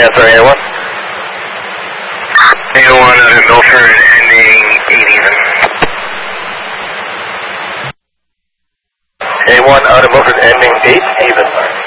Yeah, sorry, A1. A1 out of Milford, ending 8 even. A1 out of Milford, ending 8 even.